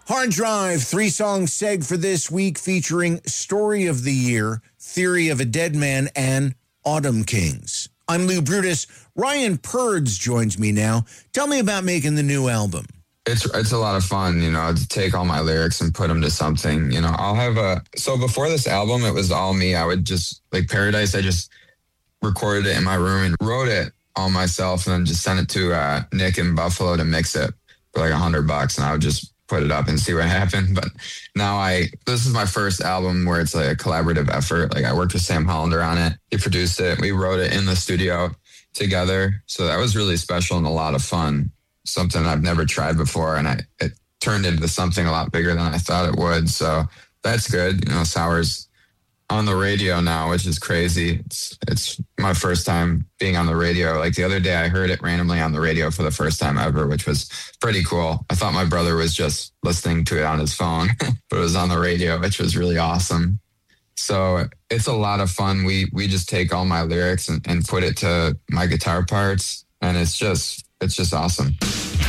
Hard Drive, 3-song seg for this week featuring Story of the Year, Theory of a Dead Man, and Autumn Kings. I'm Lou Brutus. Ryan Purds joins me now. Tell me about making the new album. It's a lot of fun, to take all my lyrics and put them to something. I'll have so before this album, it was all me. I would just, like Paradise, I just recorded it in my room and wrote it all myself and then just sent it to Nick in Buffalo to mix it for like $100, and I would just put it up and see what happened. But now this is my first album where it's like a collaborative effort. Like I worked with Sam Hollander on it. He produced it. We wrote it in the studio together. So that was really special and a lot of fun. Something I've never tried before, and it turned into something a lot bigger than I thought it would. So that's good. Sour's on the radio now, which is crazy. It's my first time being on the radio. Like the other day, I heard it randomly on the radio for the first time ever, which was pretty cool. I thought my brother was just listening to it on his phone, but it was on the radio, which was really awesome. So it's a lot of fun. We just take all my lyrics and put it to my guitar parts, and it's just awesome.